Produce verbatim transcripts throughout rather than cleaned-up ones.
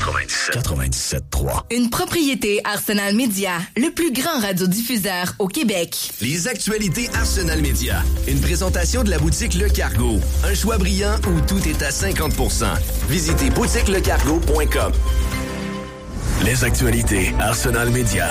quatre-vingt-dix-sept quatre-vingt-dix-sept trois. Une propriété Arsenal Média, le plus grand radiodiffuseur au Québec. Les actualités Arsenal Média. Une présentation de la boutique Le Cargo. Un choix brillant où tout est à cinquante pour cent. Visitez boutique le cargo point com. Les actualités Arsenal Média.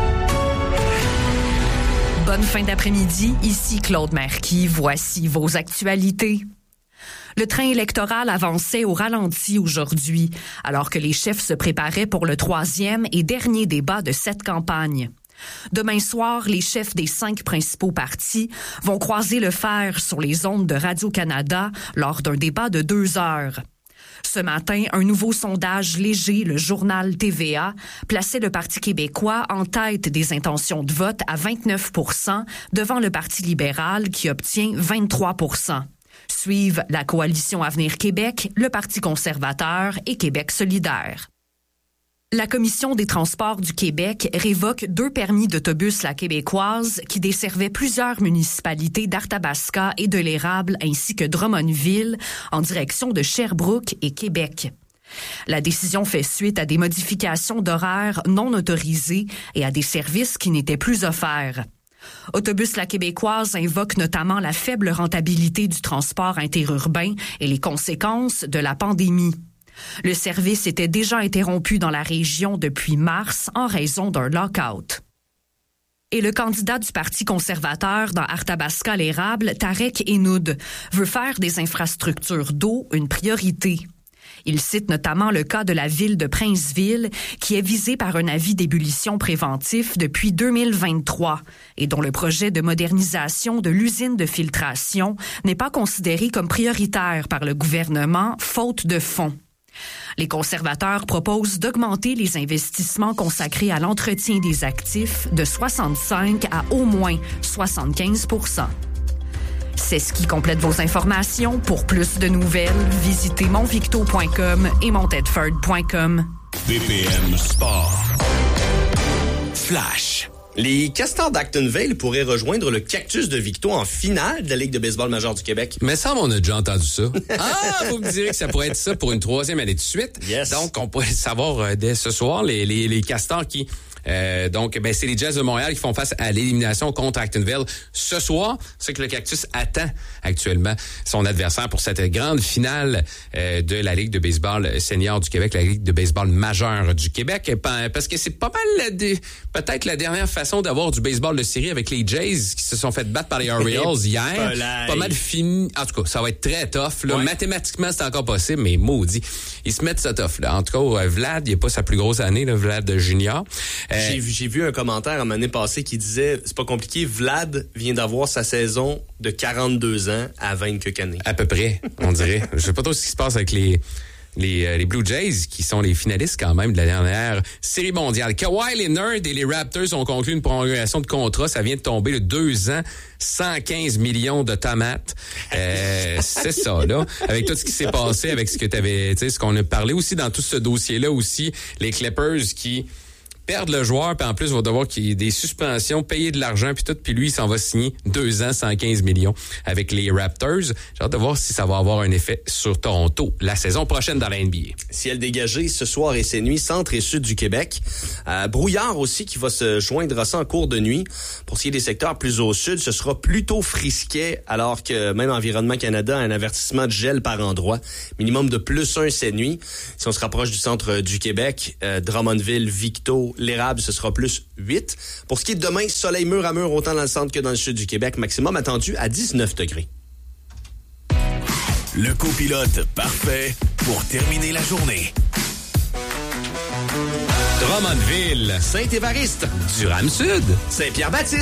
Bonne fin d'après-midi, ici Claude Marquis. Voici vos actualités. Le train électoral avançait au ralenti aujourd'hui, alors que les chefs se préparaient pour le troisième et dernier débat de cette campagne. Demain soir, les chefs des cinq principaux partis vont croiser le fer sur les ondes de Radio-Canada lors d'un débat de deux heures. Ce matin, un nouveau sondage léger, le journal T V A, plaçait le Parti québécois en tête des intentions de vote à vingt-neuf pour cent devant le Parti libéral qui obtient vingt-trois pour cent. Suivent la Coalition Avenir Québec, le Parti conservateur et Québec solidaire. La Commission des transports du Québec révoque deux permis d'autobus La Québécoise qui desservaient plusieurs municipalités d'Arthabasca et de l'Érable ainsi que Drummondville en direction de Sherbrooke et Québec. La décision fait suite à des modifications d'horaires non autorisées et à des services qui n'étaient plus offerts. Autobus La Québécoise invoque notamment la faible rentabilité du transport interurbain et les conséquences de la pandémie. Le service était déjà interrompu dans la région depuis mars en raison d'un lock-out. Et le candidat du Parti conservateur dans Arthabasca-l'Érable, Tarek Enoud, veut faire des infrastructures d'eau une priorité. Il cite notamment le cas de la ville de Princeville, qui est visée par un avis d'ébullition préventif depuis deux mille vingt-trois et dont le projet de modernisation de l'usine de filtration n'est pas considéré comme prioritaire par le gouvernement, faute de fonds. Les conservateurs proposent d'augmenter les investissements consacrés à l'entretien des actifs de soixante-cinq à au moins soixante-quinze pour cent. C'est ce qui complète vos informations. Pour plus de nouvelles, visitez montvicto point com et montedford point com. B P M Sport. Flash. Les Castors d'Actonville pourraient rejoindre le Cactus de Victo en finale de la Ligue de baseball majeure du Québec. Mais ça, on a déjà entendu ça. Ah, vous me direz que ça pourrait être ça pour une troisième année de suite. Yes. Donc, on pourrait le savoir euh, dès ce soir, les, les, les Castors qui... Euh, donc, ben, c'est les Jazz de Montréal qui font face à l'élimination contre Actonville ce soir. C'est que le Cactus attend actuellement son adversaire pour cette grande finale euh, de la Ligue de baseball senior du Québec, la Ligue de baseball majeure du Québec. Parce que c'est pas mal la dé... peut-être la dernière façon d'avoir du baseball de série avec les Jays qui se sont fait battre par les Orioles hier. Pas mal fini. En tout cas, ça va être très tough. Là. Ouais. Mathématiquement, c'est encore possible, mais maudit. Ils se mettent ça tough. Là. En tout cas, Vlad, il n'est pas sa plus grosse année, là, Vlad Junior. Euh, J'ai vu, j'ai vu un commentaire en année passée qui disait c'est pas compliqué, Vlad vient d'avoir sa saison de quarante-deux ans à vingt quelques années. À peu près, on dirait. Je sais pas trop ce qui se passe avec les les les Blue Jays qui sont les finalistes quand même de la dernière série mondiale. Kawhi Leonard et les Raptors ont conclu une prolongation de contrat, ça vient de tomber le deux ans, cent quinze millions de tomates. Euh, c'est ça là, avec tout ce qui s'est passé, avec ce que tu avais, tu sais, ce qu'on a parlé aussi dans tout ce dossier là aussi, les Clippers qui perdre le joueur, puis en plus, va devoir qu'il y ait des suspensions, payer de l'argent, puis tout, puis lui, il s'en va signer deux ans, cent quinze millions avec les Raptors. J'ai hâte de voir si ça va avoir un effet sur Toronto la saison prochaine dans la N B A. Ciel dégagé ce soir et ces nuits, centre et sud du Québec. Euh, brouillard aussi qui va se joindre à ça en cours de nuit. Pour ce qui est des secteurs plus au sud, ce sera plutôt frisquet, alors que même Environnement Canada a un avertissement de gel par endroit. Minimum de plus un ces nuits. Si on se rapproche du centre du Québec, euh, Drummondville, Victo, l'Érable, ce sera plus huit. Pour ce qui est de demain, soleil mur à mur, autant dans le centre que dans le sud du Québec. Maximum attendu à dix-neuf degrés. Le copilote parfait pour terminer la journée. Drummondville, Saint-Évariste, Durham-Sud, Saint-Pierre-Baptiste.